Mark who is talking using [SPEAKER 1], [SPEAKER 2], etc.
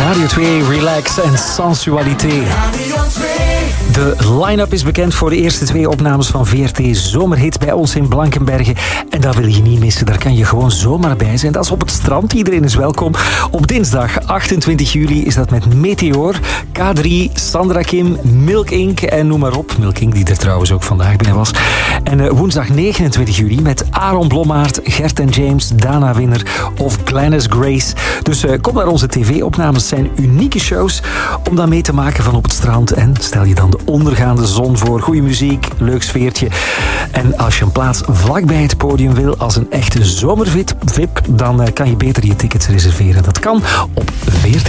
[SPEAKER 1] Radio 2, relax en sensualiteit. De line-up is bekend voor de eerste 2 opnames van VRT Zomerhit bij ons in Blankenberge. En dat wil je niet missen, daar kan je gewoon zomaar bij zijn. Dat is op het strand, iedereen is welkom. Op dinsdag 28 juli is dat met Meteor, K3, Sandra Kim, Milk Inc. en noem maar op. Milk Inc. die er trouwens ook vandaag binnen was. En woensdag 29 juli met Aaron Blommaert, Gert en James, Dana Winner of Glennis Grace. Dus kom naar onze tv-opnames, zijn unieke shows om dan mee te maken van op het strand. En stel je dan de ondergaande zon voor. Goede muziek, leuk sfeertje. En als je een plaats vlakbij het podium wil als een echte zomervip, dan kan je beter je tickets reserveren. Dat kan op VRT